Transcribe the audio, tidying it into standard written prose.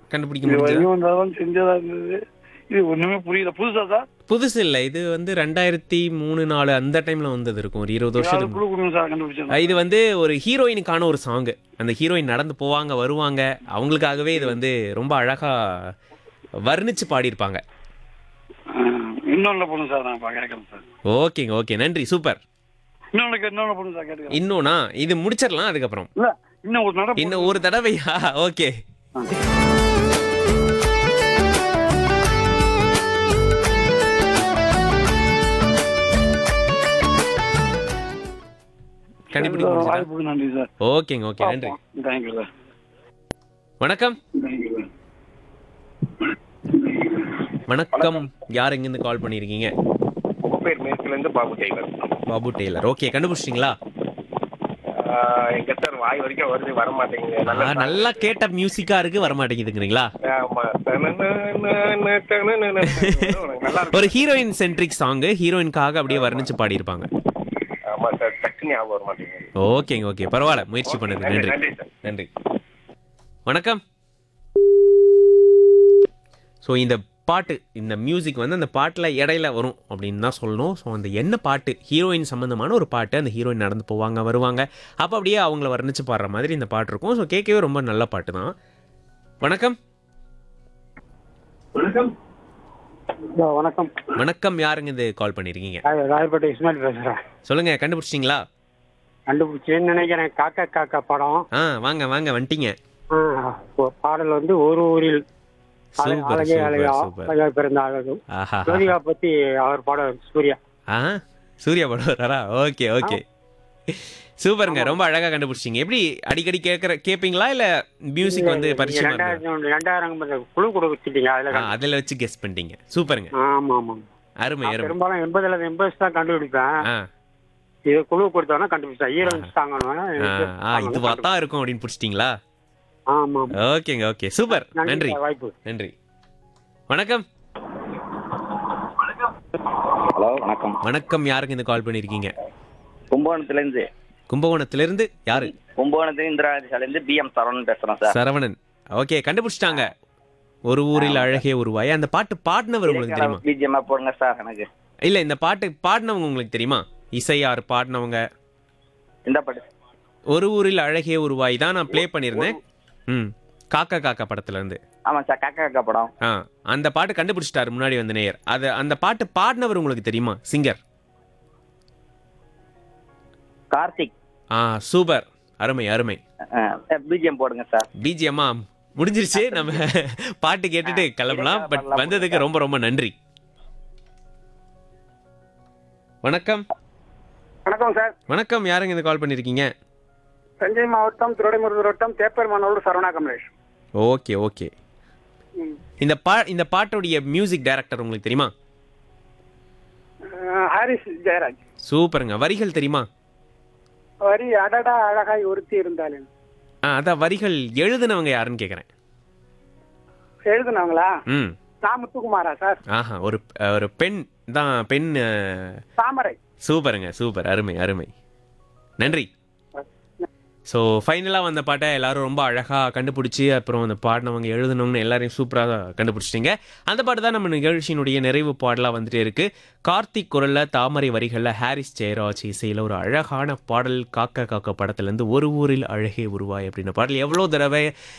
கண்டுபிடிக்க இது முடிஞ்சதா? வரைக்கும் வந்தாலும் செஞ்சதா இருந்தது. இது ஒண்ணுமே புரியல. புதுசா சார்? புதுசு இல்ல. இது வந்து 2003, 4 அந்த டைம்ல வந்தது இருக்கும். ஒரு 20 ஏதாவது வருஷத்துக்கு குழு கொடுங்க சார், கண்டுபிடிச்சேன். இது வந்து ஒரு ஹீரோயினுக்கான ஒரு சாங். அந்த ஹீரோயின் நடந்து போவாங்க, வருவாங்க. அவங்களுக்காகவே இது வந்து ரொம்ப அழகா வர்ணிச்சு பாடியிருப்பாங்க. இன்னொன்னு போடுங்க சார், நான் கேட்கறேன் சார். ஓகேங்க, ஓகே. நன்றி. சூப்பர். இன்னொன்னு போடுங்க சார், கேட்டுக்கிறேன். இன்னொன்னா இது முடிச்சிடலாம் அதுக்கப்புறம். இல்ல, இன்னும் ஒரு நட இன்னும் ஒரு தடவையா? ஓகே. கண்டுபிடிக்க முடிஞ்சதா? வாய்ப்புக்கு நன்றி சார். ஓகேங்க, ஓகே. நன்றி. Thank you sir. வணக்கம். வணக்கம். யார் எங்கிருந்து கால் பண்ணியிருக்கீங்க? பேர் மேற்குலேருந்து Babu Taylor. Babu Taylor. Okay, கண்டுபிடிச்சிங்களா? எங்க சார் வாய் வரைக்கும் வருது, வர மாட்டேங்குது. நல்லா கேட்ட மியூசிக்கா இருக்கு, வர மாட்டேங்குதுங்கிறீங்களா? ஆமா. நல்லா இருக்கு. ஒரு ஹீரோயின் சென்ட்ரிக் சாங், ஹீரோயின்காக அப்படியே வர்ணிச்சு பாடியிருப்பாங்க. ஆமா சார், டக்குன்னு ஞாபகம் வர மாட்டேங்குது. ஓகேங்க, ஓகே. பரவாயில்ல, முயற்சி பண்ணது. நன்றி. நன்றி சார். நன்றி. வணக்கம். ஸோ இந்த பாட்டு, இந்த மியூசிக் வந்து அந்த பாட்டில் இடையில வரும் அப்படின்னு தான் சொல்லணும். ஸோ அந்த என்ன பாட்டு, ஹீரோயின் சம்மந்தமான ஒரு பாட்டு. அந்த ஹீரோயின் நடந்து போவாங்க, வருவாங்க. அப்போ அப்படியே அவங்கள வர்ணிச்சு பாடுற மாதிரி இந்த பாட்டு இருக்கும். ஸோ கேட்கவே ரொம்ப நல்ல பாட்டு தான். வணக்கம். வணக்கம். வணக்கம். யாருங்க இது கால் பண்ணியிருக்கீங்க? ராயப்பேட்டை இஸ்மாயில் பேசுறேன். சொல்லுங்க, கண்டுபிடிச்சிட்டிங்களா? கண்டுபிடிச்சேன்னு நினைக்கிறேன். காக்கா காக்கா படம். வாங்க வாங்க, வந்துட்டீங்க. பாடல் வந்து ஒரு ஊரில் சூப்பர், அழகே அழகா சூப்பர். அழகா பிறந்த அழகும். ஆஹா. ஜோதிகா பத்தி அவர் பாடம் சூர்யா. சூர்யா பாடுவாரா? Okay, okay. சூப்பருங்க, ரொம்ப அழகா கண்டுபிடிச்சிங்க. எப்படி அடிக்கடி கேட்பீங்களா இல்ல மியூசிக் வந்து பரிச்சயமா இருக்கா? 2000 குழு கொடுத்துட்டீங்க அதுல. அதுல வச்சு கெஸ் பண்ணிட்டீங்க. சூப்பருங்க. ஆமா ஆமா. அருமை, அருமை. பெரும்பாலும் 80 தான் கண்டுபிடிப்பேன். இது குழு கொடுத்தோன்னா கண்டுபிடிச்சேன். ஹீரோயின்ஸ் தாங்கணும். இதுவா தான் இருக்கும் அப்படின்னு பிடிச்சிட்டீங்களா? ஆமா. ஓகேங்க, ஓகே. சூப்பர். நன்றி. வாய்ப்பு. நன்றி. வணக்கம். ஹலோ, வணக்கம். வணக்கம். யாருங்க இந்த கால் பண்ணிருக்கீங்க? கும்பகோணத்துலேருந்து. கும்பகோணத்திலிருந்து யாரு? கும்பகோணத்துல இந்திரா காந்திலேருந்து பிஎம் சரவணன் பேசுறேன் சார். சரவணன். ஓகே, கண்டுபிடிச்சிட்டாங்க. ஒரு ஊரில் அழகே உருவாய். அந்த பாட்டு பாடினவர் உங்களுக்கு தெரியுமா? பிஜிஎம் போடுங்க சார் எனக்கு. இல்ல, இந்த பாட்டு பாடினவங்க உங்களுக்கு தெரியுமா? இசையார் பாடினவங்க. இந்த பாட்டு ஒரு ஊரில் அழகே உருவாய் தான் நான் ப்ளே பண்ணியிருந்தேன். காக்கா காக்கா படத்துல இருந்து. ஆமா சார், காக்கா காக்கா படம். அந்த பாட்டு கண்டுபிடிச்சிட்டாரு முன்னாடி வந்த நேயர். அந்த பாட்டு பாடினவர் உங்களுக்கு தெரியுமா? சிங்கர் கார்த்திக். சூப்பர். அருமை, அருமை. பிஜிஎம் போடுங்க சார். பிஜிஎம்மா முடிஞ்சிருச்சு. நம்ம பாட்டு கேட்டுட்டு கிளம்பலாம். பட் வந்ததுக்கு ரொம்ப ரொம்ப நன்றி. வணக்கம். வணக்கம் சார். வணக்கம். யாருங்க இந்த கால் பண்ணிருக்கீங்க? தஞ்சை மாவட்டம் திருவடைமருதூர் வட்டம் தேப்பெருமானோடு சரவணா கமலேஷ். Okay, okay. இந்த பாட்டுடைய மியூசிக் டைரக்டர் உங்களுக்கு தெரியுமா? ஹாரிஸ் ஜெயராஜ். சூப்பருங்க. வரிகள் தெரியுமா? வரி அடடா அழகாய் ஒருத்தி இருந்தாலும். அதான் வரிகள் எழுதுனவங்க யாருன்னு கேக்குறேன். எழுதுனவங்களா? முத்துக்குமாரா சார்? ஆஹா, ஒரு பெண் தான். பெண் தாமரை. சூப்பருங்க, சூப்பர். அருமை, அருமை. நன்றி. ஸோ ஃபைனலாக வந்த பாட்டை எல்லாரும் ரொம்ப அழகாக கண்டுபிடிச்சி, அப்புறம் அந்த பாடினவங்க எழுதுனவங்கன்னு எல்லாரையும் சூப்பராக கண்டுபிடிச்சிட்டிங்க. அந்த பாட்டு தான் நம்ம நிகழ்ச்சியினுடைய நிறைவு பாடலாக வந்துட்டே இருக்குது. கார்த்திக் குரலில், தாமரை வரிகளில், ஹாரிஸ் ஜெயராஜ் இசையில் ஒரு அழகான பாடல். காக்கா காக்கா படத்துலேருந்து ஒரு ஊரில் அழகே உருவாய் அப்படின்ற பாடல் எவ்வளோ தடவை